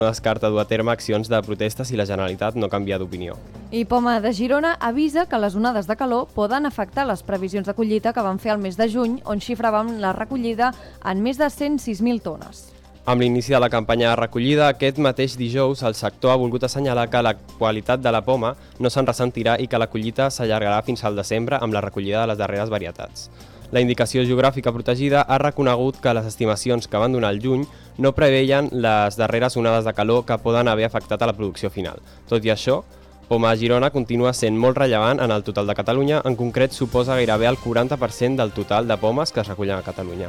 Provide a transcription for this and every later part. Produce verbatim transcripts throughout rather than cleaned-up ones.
no descarta dur a terme accions de protesta si la Generalitat no canvia d'opinió. I Poma de Girona avisa que les onades de calor poden afectar les previsions de collita que van fer el mes de juny, on xifraven la recollida en més de cent sis mil tones. Amb l'inici de la campanya de recollida, aquest mateix dijous el sector ha volgut assenyalar que la qualitat de la poma no se'n ressentirà i que la collita s'allargarà fins al desembre amb la recollida de les darreres varietats. La indicació geogràfica protegida ha reconegut que les estimacions que van donar al juny no preveien les darreres onades de calor que poden haver afectat a la producció final. Tot i això, Poma de Girona continua sent molt rellevant en el total de Catalunya, en concret suposa gairebé el quaranta per cent del total de pomes que es recullen a Catalunya.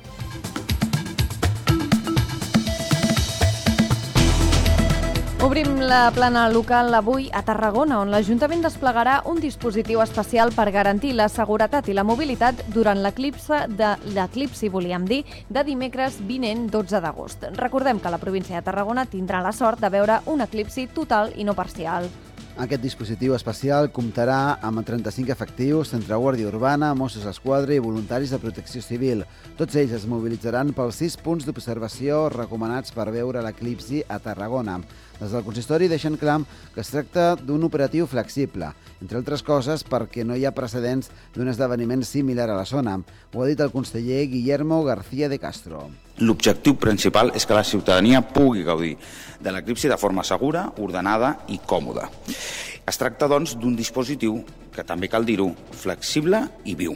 Obrim la plana local avui a Tarragona, on l'Ajuntament desplegarà un dispositiu especial per garantir la seguretat i la mobilitat durant l'eclipsi de l'eclipsi, volíem dir, de dimecres vinent dotze d'agost. Recordem que la província de Tarragona tindrà la sort de veure un eclipsi total i no parcial. Aquest dispositiu especial comptarà amb trenta-cinc efectius entre Guàrdia Urbana, Mossos d'Esquadra i voluntaris de protecció civil. Tots ells es mobilitzaran pels sis punts d'observació recomanats per veure l'eclipsi a Tarragona. Des del consistori deixen clar que es tracta d'un operatiu flexible, entre altres coses perquè no hi ha precedents d'un esdeveniment similar a la zona. Ho ha dit el conseller Guillermo García de Castro. L'objectiu principal és que la ciutadania pugui gaudir de l'eclipsi de forma segura, ordenada i còmoda. Es tracta, doncs, d'un dispositiu que, també cal dir-ho, flexible i viu.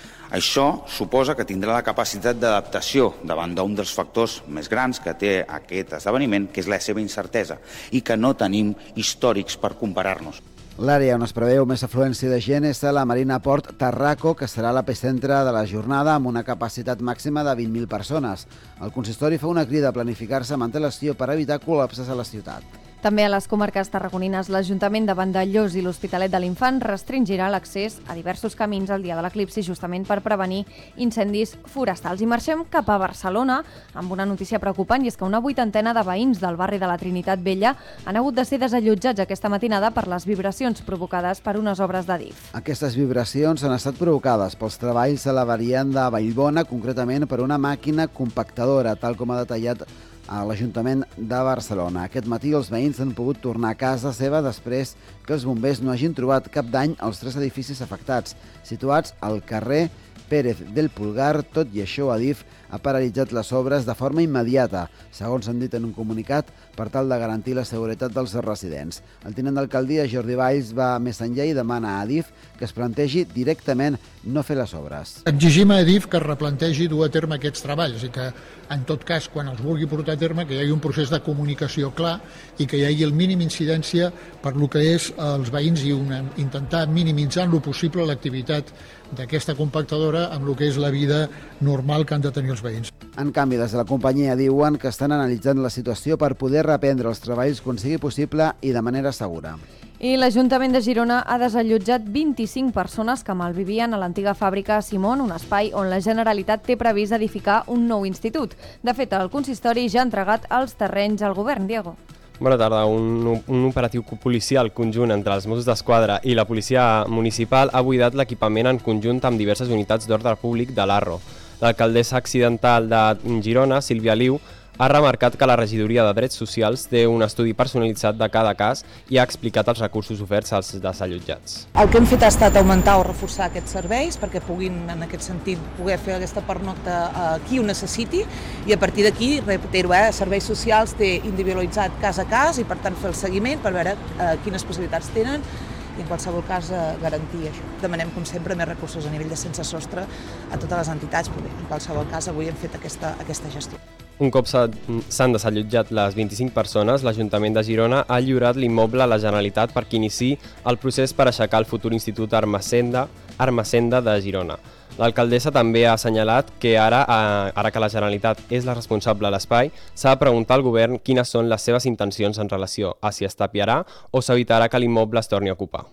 Això suposa que tindrà la capacitat d'adaptació davant d'un dels factors més grans que té aquest esdeveniment, que és la seva incertesa, i que no tenim històrics per comparar-nos. L'àrea on es preveu més afluència de gent és a la Marina Port Tarraco, que serà l'epicentre de la jornada amb una capacitat màxima de vint mil persones. El consistori fa una crida a planificar-se amb antelació per evitar col·lapses a la ciutat. També a les comarques tarragonines, l'Ajuntament de Vandellòs i l'Hospitalet de l'Infant restringirà l'accés a diversos camins el dia de l'eclipsi justament per prevenir incendis forestals. I marxem cap a Barcelona amb una notícia preocupant, i és que una vuitantena de veïns del barri de la Trinitat Vella han hagut de ser desallotjats aquesta matinada per les vibracions provocades per unes obres d'Adif. Aquestes vibracions han estat provocades pels treballs a la variant de Vallbona, concretament per una màquina compactadora, tal com ha detallat a l'Ajuntament de Barcelona. Aquest matí els veïns han pogut tornar a casa seva després que els bombers no hagin trobat cap dany als tres edificis afectats, situats al carrer Pérez del Pulgar. Tot i això, Adif ha paralitzat les obres de forma immediata, segons han dit en un comunicat, per tal de garantir la seguretat dels residents. El tinent d'alcaldia, Jordi Valls, va més enllà i demana a Adif que es plantegi directament no fer les obres. Exigim a Adif que es replantegi dur a terme aquests treballs i que, en tot cas, quan els vulgui portar a terme, que hi hagi un procés de comunicació clar i que hi hagi el mínim incidència per lo que és els veïns i una, intentar minimitzar en lo possible l'activitat d'aquesta compactadora amb el que és la vida normal que han de tenir els veïns. En canvi, des de la companyia diuen que estan analitzant la situació per poder reprendre els treballs quan sigui possible i de manera segura. I l'Ajuntament de Girona ha desallotjat vint-i-cinc persones que malvivien a l'antiga fàbrica Simón, un espai on la Generalitat té previst edificar un nou institut. De fet, el consistori ja ha entregat els terrenys al govern. Diego. Bona tarda. Un, un operatiu policial conjunt entre els Mossos d'Esquadra i la policia municipal ha buidat l'equipament en conjunt amb diverses unitats d'ordre públic de l'Arro. L'alcaldessa accidental de Girona, Sílvia Liu, ha remarcat que la regidoria de Drets Socials té un estudi personalitzat de cada cas i ha explicat els recursos oferts als desallotjats. El que hem fet ha estat augmentar o reforçar aquests serveis perquè puguin, en aquest sentit, poder fer aquesta pernocta a qui ho necessiti, i a partir d'aquí, reitero, eh, Serveis Socials té individualitzat cas a cas i per tant fer el seguiment per veure eh, quines possibilitats tenen i en qualsevol cas eh, garantir això. Demanem, com sempre, més recursos a nivell de sense sostre a totes les entitats, però bé, en qualsevol cas avui hem fet aquesta, aquesta gestió. Un cop s'han desallotjat les vint-i-cinc persones, l'Ajuntament de Girona ha lliurat l'immoble a la Generalitat perquè iniciï el procés per aixecar el futur Institut Armacenda, Armacenda de Girona. L'alcaldessa també ha assenyalat que ara, ara que la Generalitat és la responsable de l'espai, s'ha de preguntar al govern quines són les seves intencions en relació a si es tapiarà o s'evitarà que l'immoble es torni a ocupar.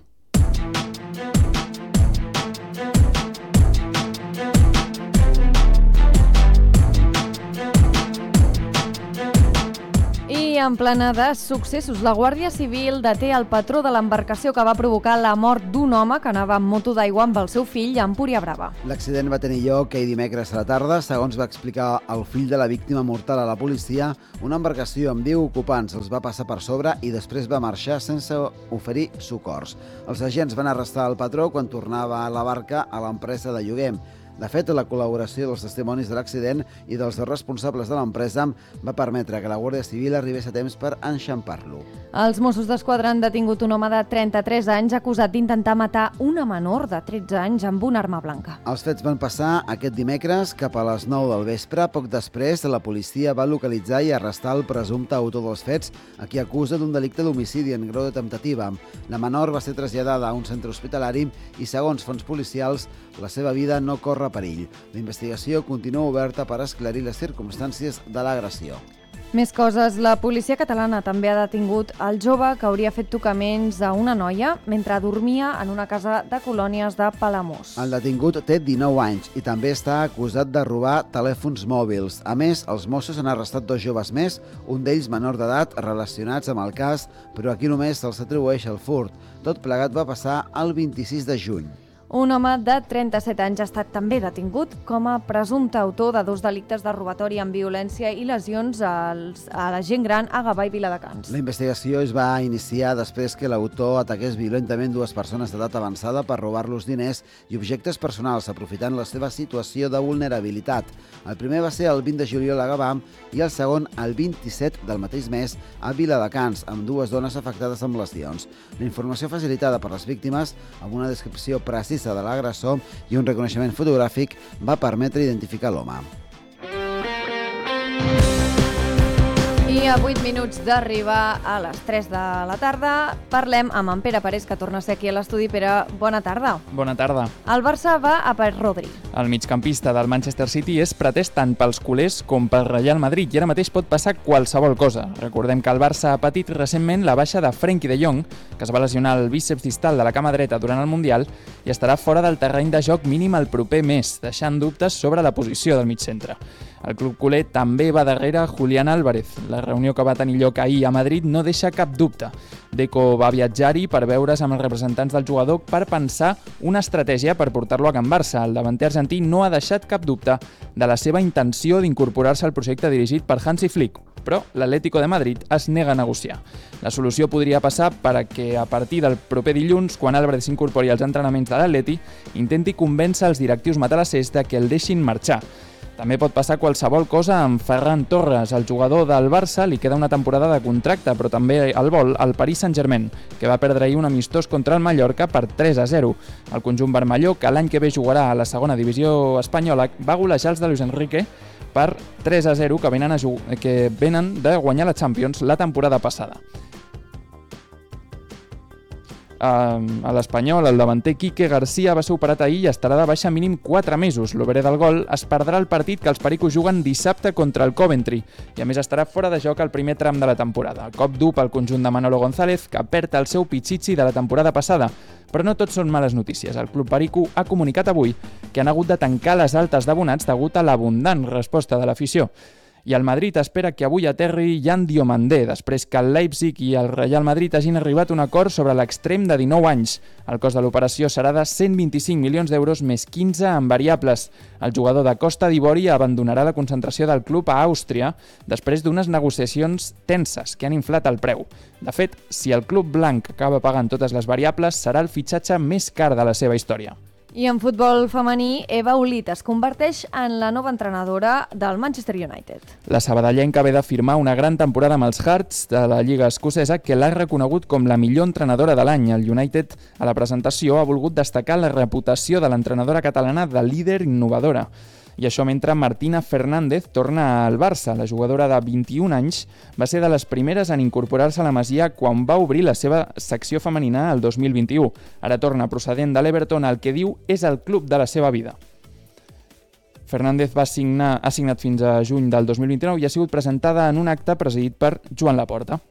I en plena de successos, la Guàrdia Civil deté el patró de l'embarcació que va provocar la mort d'un home que anava amb moto d'aigua amb el seu fill a Empúria Brava. L'accident va tenir lloc ahir dimecres a la tarda. Segons va explicar el fill de la víctima mortal a la policia, una embarcació amb deu ocupants els va passar per sobre i després va marxar sense oferir socors. Els agents van arrestar el patró quan tornava a la barca a l'empresa de lloguer. De fet, la col·laboració dels testimonis de l'accident i dels responsables de l'empresa va permetre que la Guàrdia Civil arribés a temps per enxampar-lo. Els Mossos d'Esquadra han detingut un home de trenta-tres anys acusat d'intentar matar una menor de tretze anys amb una arma blanca. Els fets van passar aquest dimecres cap a les nou del vespre. Poc després, la policia va localitzar i arrestar el presumpte autor dels fets, a qui acusa d'un delicte d'homicidi en grau de temptativa. La menor va ser traslladada a un centre hospitalari i, segons fonts policials, la seva vida no corre perill. La investigació continua oberta per esclarir les circumstàncies de l'agressió. Més coses. La policia catalana també ha detingut el jove que hauria fet tocaments a una noia mentre dormia en una casa de colònies de Palamós. El detingut té dinou anys i també està acusat de robar telèfons mòbils. A més, els Mossos han arrestat dos joves més, un d'ells menor d'edat, relacionats amb el cas, però aquí només se'ls atribueix el furt. Tot plegat va passar el vint-i-sis de juny. Un home de trenta-set anys ha estat també detingut com a presumpte autor de dos delictes de robatori amb violència i lesions als, a la gent gran a Gavà i Viladecans. La investigació es va iniciar després que l'autor ataqués violentament dues persones d'edat avançada per robar-los diners i objectes personals, aprofitant la seva situació de vulnerabilitat. El primer va ser el vint de juliol a Gavà i el segon el vint-i-set del mateix mes a Viladecans, amb dues dones afectades amb lesions. La informació facilitada per les víctimes, amb una descripció precisa de l'agressor i un reconeixement fotogràfic, va permetre identificar l'home. I a vuit minuts d'arribar a les tres de la tarda parlem amb en Pere Parés, que torna a ser aquí a l'estudi. Pere, bona tarda. Bona tarda. El Barça va a per Rodri. El migcampista del Manchester City és pretès tant pels culers com pel Real Madrid i ara mateix pot passar qualsevol cosa. Recordem que el Barça ha patit recentment la baixa de Frenkie de Jong, que es va lesionar el bíceps distal de la cama dreta durant el Mundial i estarà fora del terreny de joc mínim el proper mes, deixant dubtes sobre la posició del migcentre. El club culer també va darrere Julián Álvarez. La reunió que va tenir lloc ahir a Madrid no deixa cap dubte. Deco va viatjar-hi per veure's amb els representants del jugador per pensar una estratègia per portar-lo a Can Barça. El davanter argentí no ha deixat cap dubte de la seva intenció d'incorporar-se al projecte dirigit per Hansi Flick, però l'Atlético de Madrid es nega a negociar. La solució podria passar perquè a partir del proper dilluns, quan Álvarez s'incorpori als entrenaments de l'Atleti, intenti convèncer els directius matalassers de que el deixin marxar. També pot passar qualsevol cosa amb Ferran Torres. El jugador del Barça li queda una temporada de contracte, però també al vol el Paris Saint-Germain, que va perdre ahir un amistós contra el Mallorca per tres a zero. El conjunt vermelló, que l'any que ve jugarà a la segona divisió espanyola, va golejar els de Luis Enrique per tres a zero, que venen, a que venen de guanyar la Champions la temporada passada. A l'Espanyol, el davanter Quique García va ser operat ahir i estarà de baixa mínim quatre mesos. L'obrer del gol es perdrà el partit que els pericos juguen dissabte contra el Coventry i a més estarà fora de joc el primer tram de la temporada. El cop dur pel conjunt de Manolo González, que perd el seu pichichi de la temporada passada. Però no tot són males notícies. El club perico ha comunicat avui que han hagut de tancar les altes d'abonats degut a l'abundant resposta de l'afició. I el Madrid espera que avui aterri Yan Diomandé, després que el Leipzig i el Real Madrid hagin arribat a un acord sobre l'extrem de dinou anys. El cost de l'operació serà de cent vint-i-cinc milions d'euros més quinze en variables. El jugador de Costa d'Ivori abandonarà la concentració del club a Àustria després d'unes negociacions tenses que han inflat el preu. De fet, si el club blanc acaba pagant totes les variables, serà el fitxatge més car de la seva història. I en futbol femení, Eva Olit es converteix en la nova entrenadora del Manchester United. La sabadellenca ve de firmar una gran temporada amb els Hearts de la Lliga Escocesa, que l'ha reconegut com la millor entrenadora de l'any. El United, a la presentació, ha volgut destacar la reputació de l'entrenadora catalana de líder innovadora. I això mentre Martina Fernández torna al Barça. La jugadora de vint-i-un anys va ser de les primeres en incorporar-se a la Masia quan va obrir la seva secció femenina el dos mil vint-i-u. Ara torna procedent de l'Everton, el que diu és el club de la seva vida. Fernández va signar, ha signat fins a juny del dos mil vint-i-nou i ha sigut presentada en un acte presidit per Joan Laporta.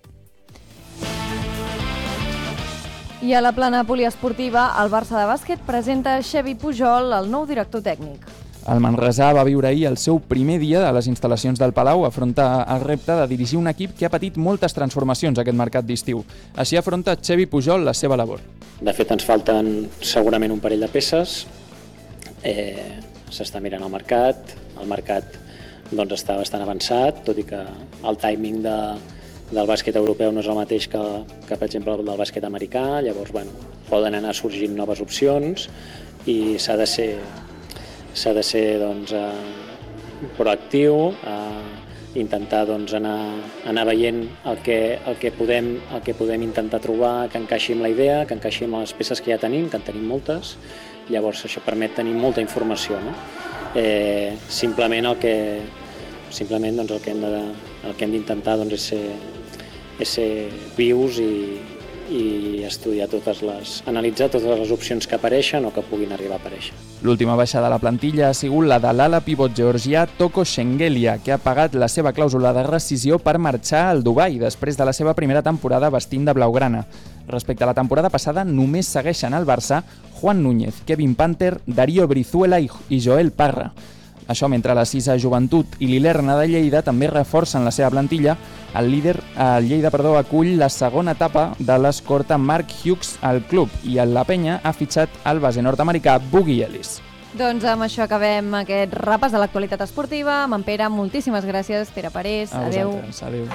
I a la plana poliesportiva, el Barça de bàsquet presenta Xevi Pujol, el nou director tècnic. El manresà va viure ahir el seu primer dia de les instal·lacions del Palau, afronta el repte de dirigir un equip que ha patit moltes transformacions aquest mercat d'estiu. Així afronta Xevi Pujol la seva labor. De fet, ens falten segurament un parell de peces. Eh, S'està mirant el mercat. El mercat doncs, està bastant avançat, tot i que el timing de, del bàsquet europeu no és el mateix que, que per exemple, el del bàsquet americà. Llavors, bueno, poden anar sorgint noves opcions i s'ha de ser s'ha de ser doncs, eh, proactiu, eh, intentar doncs, anar, anar veient el que, el, que podem, el que podem intentar trobar que encaixi amb la idea, que encaixi amb les peces que ja tenim, que en tenim moltes. Llavors això permet tenir molta informació. No? Eh, simplement el que, simplement, doncs, el que hem de, el que hem d'intentar doncs, és, ser, és ser vius i, i estudiar totes les, analitzar totes les opcions que apareixen o que puguin arribar a aparèixer. L'última baixa de la plantilla ha sigut la de l'ala pivot georgià Toko Shengelia, que ha pagat la seva clàusula de rescisió per marxar al Dubai després de la seva primera temporada vestint de blaugrana. Respecte a la temporada passada, només segueixen al Barça Juan Núñez, Kevin Panther, Darío Brizuela i Joel Parra. Això mentre la Cisa Joventut i l'Ilerna de Lleida també reforcen la seva plantilla. El líder, el Lleida perdó, acull la segona etapa de l'escorta Mark Hughes al club i el La Penya ha fitxat el base nord-americà Boogie Ellis. Doncs amb això acabem aquest repàs de l'actualitat esportiva. Amb en Pere, moltíssimes gràcies. Pere Parés, a adeu. vosaltres, adeu.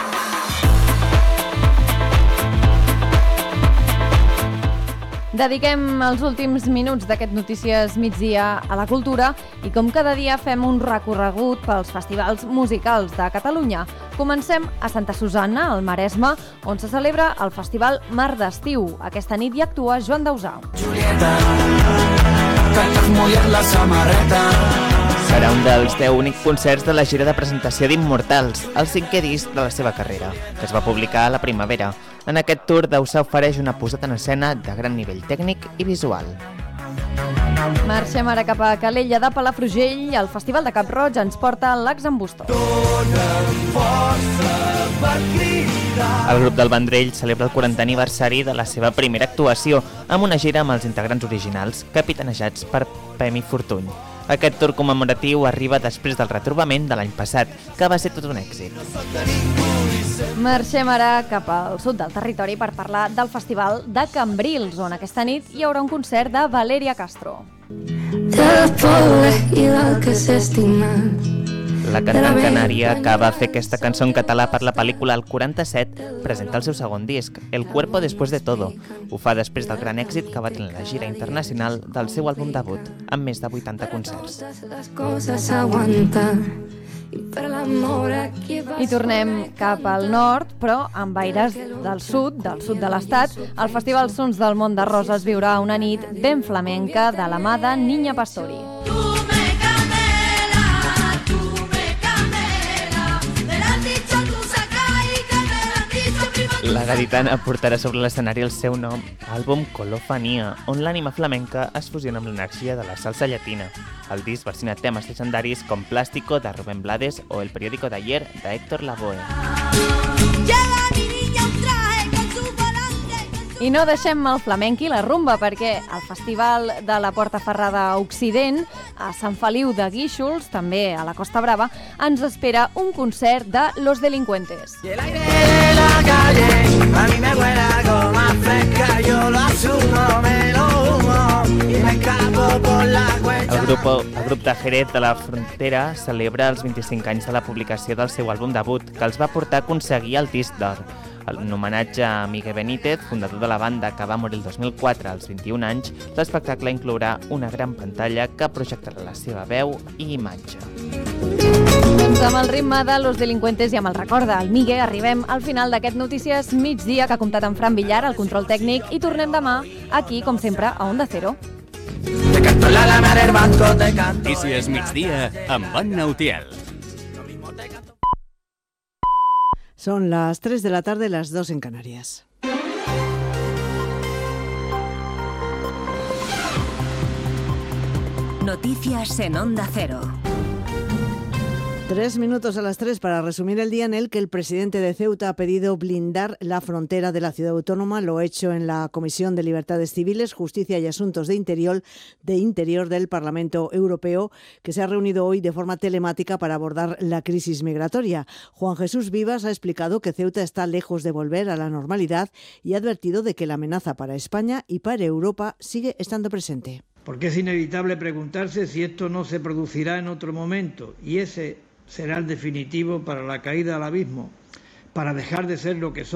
Dediquem els últims minuts d'aquest Notícies Migdia a la cultura i com cada dia fem un recorregut pels festivals musicals de Catalunya. Comencem a Santa Susanna, al Maresme, on se celebra el Festival Mar d'Estiu. Aquesta nit hi actua Joan Dausà. Julieta, que t'has mullat la samarreta. Serà un dels deu únics concerts de la gira de presentació d'Immortals, el cinquè disc de la seva carrera, que es va publicar a la primavera. En aquest tour, Dausà ofereix una posada en escena de gran nivell tècnic i visual. Marxem ara cap a Calella de Palafrugell. El Festival de Cap-roig ens porta l'Axambustó. El grup del Vendrell celebra el quarantè aniversari de la seva primera actuació amb una gira amb els integrants originals, capitanejats per Pemi Fortuny. Aquest tour commemoratiu arriba després del retrobament de l'any passat, que va ser tot un èxit. Marxem ara cap al sud del territori per parlar del Festival de Cambrils, on aquesta nit hi haurà un concert de Valeria Castro. La cantant canària, que va fer aquesta cançó en català per la pel·lícula El quaranta-set, presenta el seu segon disc, El cuerpo después de todo. Ho fa després del gran èxit que va tenir la gira internacional del seu àlbum debut, amb més de vuitanta concerts. I tornem cap al nord, però amb aires del sud, del sud de l'estat. El Festival Sons del Món de Roses viurà una nit ben flamenca de la mà de Niña Pastori. La gaditana portarà sobre l'escenari el seu nom àlbum Colofania, on l'ànima flamenca es fusiona amb l'energia de la salsa llatina. El disc versiona temes legendaris com Plástico, de Rubén Blades, o El periódico de ayer, de Héctor Lavoe. I no deixem el flamenc i la rumba, perquè al Festival de la Porta Ferrada Occident, a Sant Feliu de Guíxols, també a la Costa Brava, ens espera un concert de Los Delincuentes. Y el aire de la calle a mí me huele como a fresca, yo lo asumo, me lo humo y me escapo por la cuesta. El grup, el grup de Jerez de la Frontera celebra els vint-i-cinc anys de la publicació del seu àlbum debut, que els va portar a aconseguir el disc d'or. En homenatge a Miguel Benítez, fundador de la banda que va morir el dos mil quatre als vint-i-un anys, l'espectacle inclourà una gran pantalla que projectarà la seva veu i imatge. Doncs amb el ritme de Los Delincuentes i amb el record del Miguel arribem al final d'aquest Notícies Migdia, que ha comptat amb Fran Villar, el control tècnic, i tornem demà aquí, com sempre, a Onda Cero. Notícies Migdia amb Anna Utiel. Son las tres de la tarde, las dos en Canarias. Noticias en Onda Cero. Tres minutos a las tres para resumir el día en el que el presidente de Ceuta ha pedido blindar la frontera de la ciudad autónoma. Lo hecho en la Comisión de Libertades Civiles, Justicia y Asuntos de Interior, de Interior del Parlamento Europeo, que se ha reunido hoy de forma telemática para abordar la crisis migratoria. Juan Jesús Vivas ha explicado que Ceuta está lejos de volver a la normalidad y ha advertido de que la amenaza para España y para Europa sigue estando presente. Porque es inevitable preguntarse si esto no se producirá en otro momento, y ese será el definitivo para la caída al abismo, para dejar de ser lo que somos.